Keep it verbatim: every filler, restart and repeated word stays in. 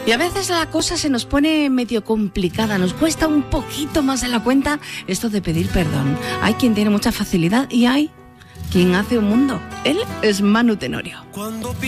Y a veces la cosa se nos pone medio complicada, nos cuesta un poquito más de la cuenta esto de pedir perdón. Hay quien tiene mucha facilidad y hay quien hace un mundo. Él es Manu Tenorio.